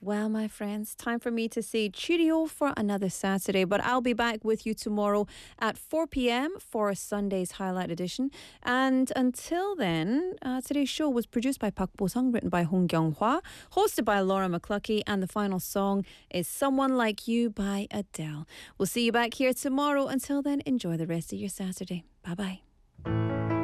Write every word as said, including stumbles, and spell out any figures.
Well, my friends, time for me to say cheerio for another Saturday, but I'll be back with you tomorrow at four p.m. for Sunday's highlight edition. And until then, uh, today's show was produced by Park Bo-sung, written by Hong Kyung-hwa, hosted by Laura McCluskey, and the final song is Someone Like You by Adele. We'll see you back here tomorrow. Until then, enjoy the rest of your Saturday. Bye-bye.